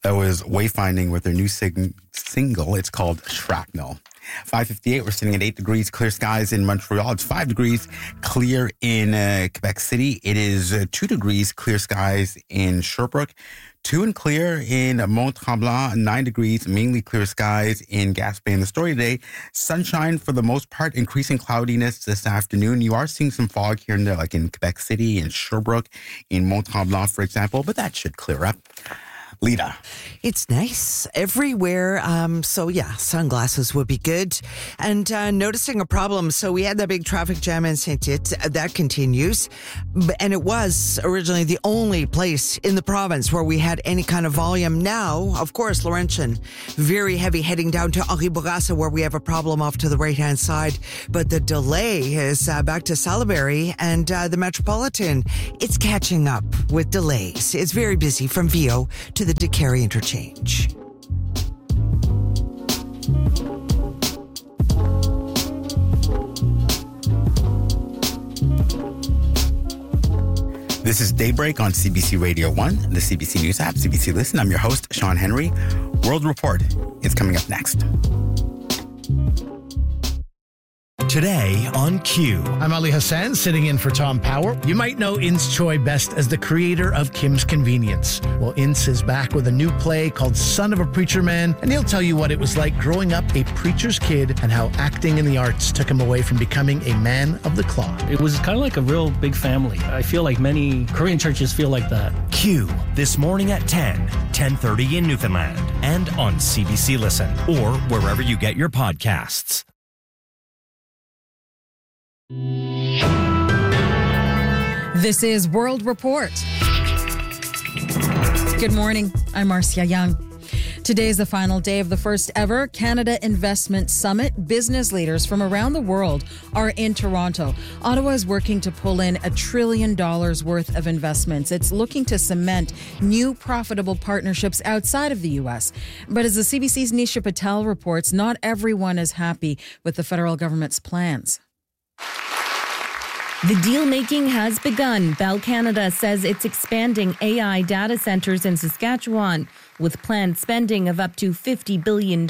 That was Wayfinding with their new single. It's called Shrapnel. 5:58, we're sitting at 8 degrees, clear skies in Montreal. It's 5 degrees, clear in Quebec City. It is 2 degrees, clear skies in Sherbrooke. 2 and clear in Mont-Tremblant, 9 degrees, mainly clear skies in Gaspé. The story today, sunshine for the most part, increasing cloudiness this afternoon. You are seeing some fog here and there, like in Quebec City, in Sherbrooke, in Mont-Tremblant, for example, but that should clear up. Lita. It's nice everywhere. So yeah, sunglasses would be good. And noticing a problem. So we had that big traffic jam in Saint-Tite. That continues. And it was originally the only place in the province where we had any kind of volume. Now, of course, Laurentian, very heavy heading down to Henri Bourassa where we have a problem off to the right-hand side. But the delay is back to Salaberry and the Metropolitan. It's catching up with delays. It's very busy from Viau to the DeCarry interchange. This is Daybreak on CBC Radio 1, the CBC News app, CBC Listen. I'm your host, Sean Henry. World Report is coming up next. Today on Q. I'm Ali Hassan, sitting in for Tom Power. You might know Ince Choi best as the creator of Kim's Convenience. Well, Ince is back with a new play called Son of a Preacher Man, and he'll tell you what it was like growing up a preacher's kid and how acting in the arts took him away from becoming a man of the cloth. It was kind of like a real big family. I feel like many Korean churches feel like that. Q, this morning at 10:30 in Newfoundland, and on CBC Listen, or wherever you get your podcasts. This is World Report. Good morning. I'm Marcia Young. Today is the final day of the first ever Canada Investment Summit. Business leaders from around the world are in Toronto. Ottawa is working to pull in $1 trillion worth of investments. It's looking to cement new profitable partnerships outside of the U.S. But as the CBC's Nisha Patel reports, not everyone is happy with the federal government's plans. The deal-making has begun. Bell Canada says it's expanding AI data centers in Saskatchewan with planned spending of up to $50 billion.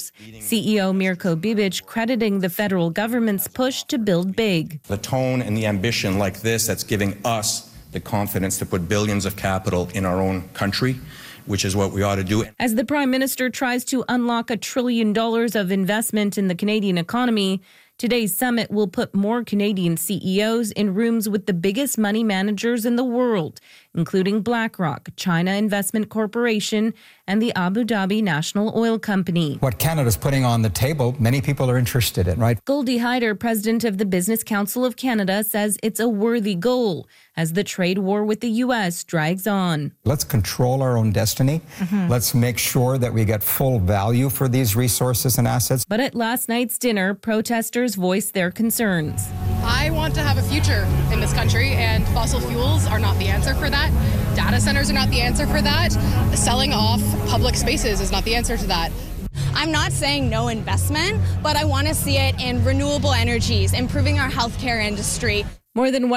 CEO Mirko Bibic crediting the federal government's push to build big. The tone and the ambition like this that's giving us the confidence to put billions of capital in our own country, which is what we ought to do. As the Prime Minister tries to unlock $1 trillion of investment in the Canadian economy, today's summit will put more Canadian CEOs in rooms with the biggest money managers in the world, including BlackRock, China Investment Corporation, and the Abu Dhabi National Oil Company. What Canada's putting on the table, many people are interested in, right? Goldie Hyder, president of the Business Council of Canada, says it's a worthy goal as the trade war with the U.S. drags on. Let's control our own destiny. Let's make sure that we get full value for these resources and assets. But at last night's dinner, protesters voiced their concerns. I want to have a future in this country, and fossil fuels are not the answer for that. Data centers are not the answer for that. Selling off public spaces is not the answer to that. I'm not saying no investment, but I want to see it in renewable energies, improving our healthcare industry. More than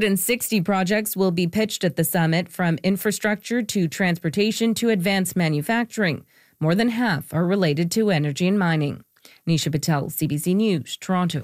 160 projects will be pitched at the summit, from infrastructure to transportation to advanced manufacturing. More than half are related to energy and mining. Nisha Patel, CBC News, Toronto.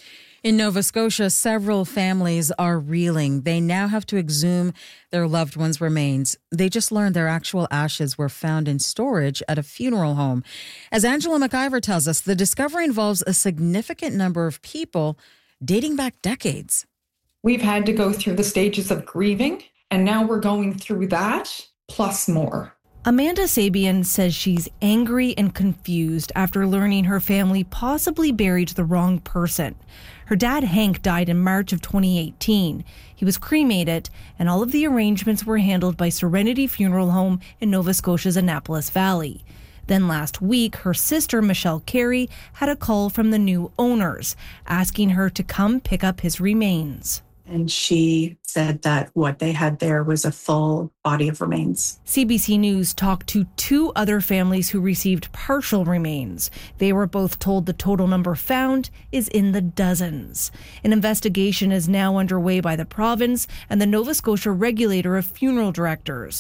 In Nova Scotia, several families are reeling. They now have to exhume their loved ones' remains. They just learned their actual ashes were found in storage at a funeral home. As Angela McIver tells us, the discovery involves a significant number of people dating back decades. We've had to go through the stages of grieving, and now we're going through that, plus more. Amanda Sabian says she's angry and confused after learning her family possibly buried the wrong person. Her dad, Hank, died in March of 2018. He was cremated, and all of the arrangements were handled by Serenity Funeral Home in Nova Scotia's Annapolis Valley. Then last week, her sister, Michelle Carey, had a call from the new owners, asking her to come pick up his remains. And she said that what they had there was a full body of remains. CBC News talked to two other families who received partial remains. They were both told the total number found is in the dozens. An investigation is now underway by the province and the Nova Scotia regulator of funeral directors.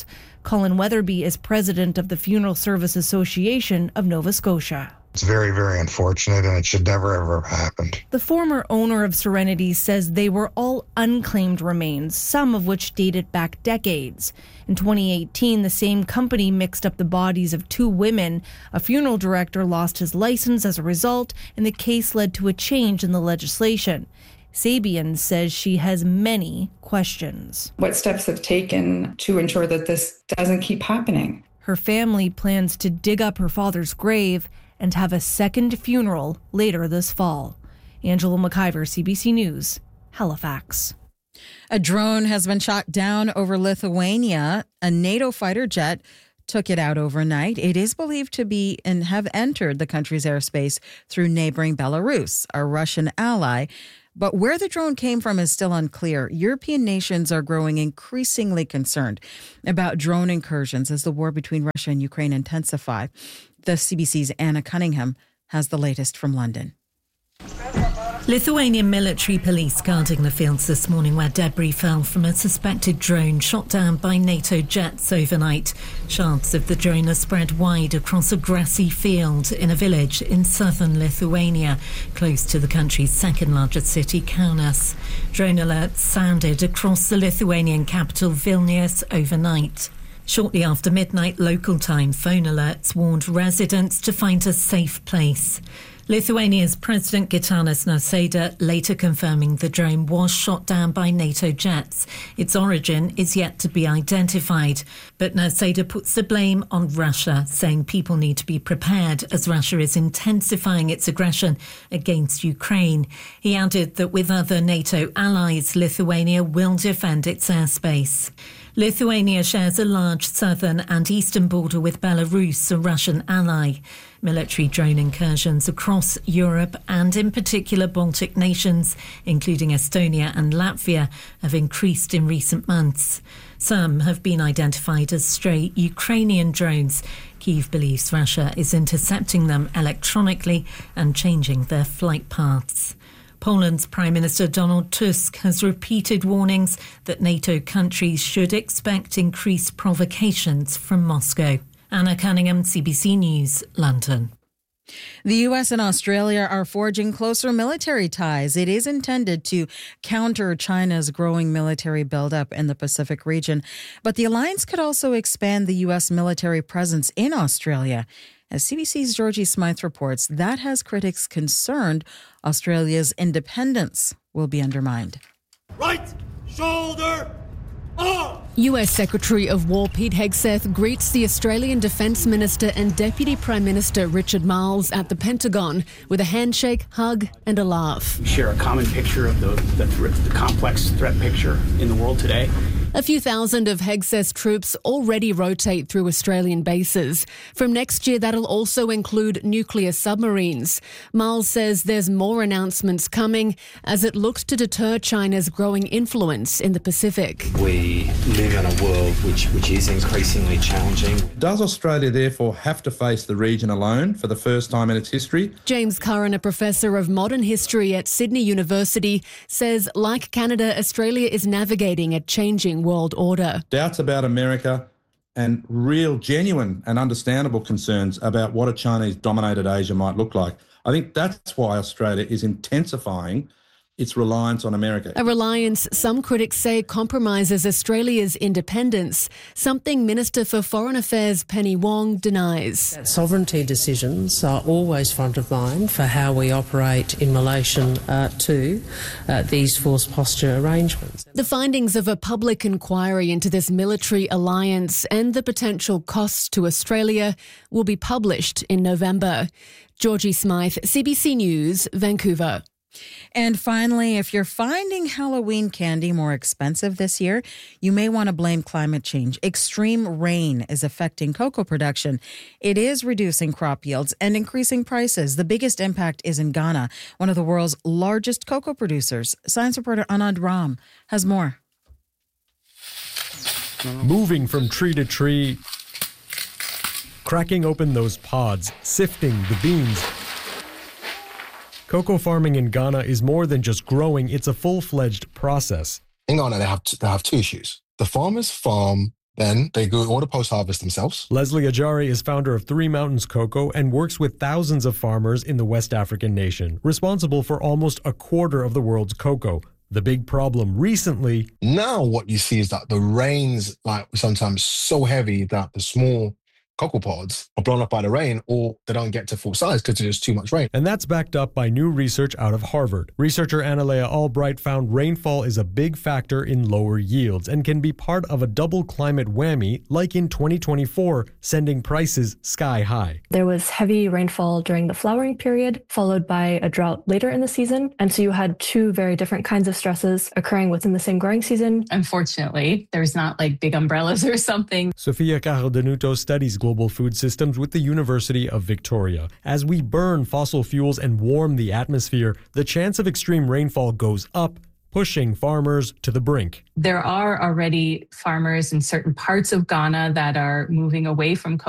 Colin Weatherby is president of the Funeral Service Association of Nova Scotia. It's very, very unfortunate, and it should never, ever have happened. The former owner of Serenity says they were all unclaimed remains, some of which dated back decades. In 2018, the same company mixed up the bodies of 2 women. A funeral director lost his license as a result, and the case led to a change in the legislation. Sabian says she has many questions. What steps have taken to ensure that this doesn't keep happening? Her family plans to dig up her father's grave and have a second funeral later this fall. Angela McIver, CBC News, Halifax. A drone has been shot down over Lithuania. A NATO fighter jet took it out overnight. It is believed to be and have entered the country's airspace through neighboring Belarus, a Russian ally. But where the drone came from is still unclear. European nations are growing increasingly concerned about drone incursions as the war between Russia and Ukraine intensify. The CBC's Anna Cunningham has the latest from London. Lithuanian military police guarding the fields this morning where debris fell from a suspected drone shot down by NATO jets overnight. Shards of the drone are spread wide across a grassy field in a village in southern Lithuania, close to the country's second largest city, Kaunas. Drone alerts sounded across the Lithuanian capital, Vilnius, overnight. Shortly after midnight local time, phone alerts warned residents to find a safe place. Lithuania's President Gitanas Nausėda later confirming the drone was shot down by NATO jets. Its origin is yet to be identified, but Nausėda puts the blame on Russia, saying people need to be prepared as Russia is intensifying its aggression against Ukraine. He added that with other NATO allies, Lithuania will defend its airspace. Lithuania shares a large southern and eastern border with Belarus, a Russian ally. Military drone incursions across Europe and in particular Baltic nations, including Estonia and Latvia, have increased in recent months. Some have been identified as stray Ukrainian drones. Kyiv believes Russia is intercepting them electronically and changing their flight paths. Poland's Prime Minister Donald Tusk has repeated warnings that NATO countries should expect increased provocations from Moscow. Anna Cunningham, CBC News, London. The U.S. and Australia are forging closer military ties. It is intended to counter China's growing military buildup in the Pacific region. But the alliance could also expand the U.S. military presence in Australia. As CBC's Georgie Smythe reports, that has critics concerned Australia's independence will be undermined. Right shoulder up! US Secretary of War Pete Hegseth greets the Australian Defence Minister and Deputy Prime Minister Richard Marles at the Pentagon with a handshake, hug and a laugh. We share a common picture of the complex threat picture in the world today. A few thousand of Hegseth's troops already rotate through Australian bases. From next year, that'll also include nuclear submarines. Marles says there's more announcements coming as it looks to deter China's growing influence in the Pacific. We live in a world which is increasingly challenging. Does Australia therefore have to face the region alone for the first time in its history? James Curran, a professor of modern history at Sydney University, says like Canada, Australia is navigating a changing world order. Doubts about America and real, genuine and understandable concerns about what a Chinese-dominated Asia might look like. I think that's why Australia is intensifying its reliance on America. A reliance some critics say compromises Australia's independence, something Minister for Foreign Affairs Penny Wong denies. Sovereignty decisions are always front of mind for how we operate in relation to these force posture arrangements. The findings of a public inquiry into this military alliance and the potential costs to Australia will be published in November. Georgie Smythe, CBC News, Vancouver. And finally, if you're finding Halloween candy more expensive this year, you may want to blame climate change. Extreme rain is affecting cocoa production. It is reducing crop yields and increasing prices. The biggest impact is in Ghana, one of the world's largest cocoa producers. Science reporter Anand Ram has more. Moving from tree to tree, cracking open those pods, sifting the beans. Cocoa farming in Ghana is more than just growing, it's a full-fledged process. In Ghana, they have two issues. The farmers farm Then they go all the post-harvest themselves. Leslie Ajari is founder of Three Mountains Cocoa and works with thousands of farmers in the West African nation, responsible for almost a quarter of the world's cocoa. The big problem recently... Now what you see is that the rain's sometimes so heavy that the small cocoa pods are blown up by the rain, or they don't get to full size because there's too much rain. And that's backed up by new research out of Harvard. Researcher Annalea Albright found rainfall is a big factor in lower yields and can be part of a double climate whammy, like in 2024, sending prices sky high. There was heavy rainfall during the flowering period, followed by a drought later in the season. And so you had two very different kinds of stresses occurring within the same growing season. Unfortunately, there's not like big umbrellas or something. Sofia Cardenuto studies global food systems with the University of Victoria. As we burn fossil fuels and warm the atmosphere, the chance of extreme rainfall goes up, pushing farmers to the brink. There are already farmers in certain parts of Ghana that are moving away from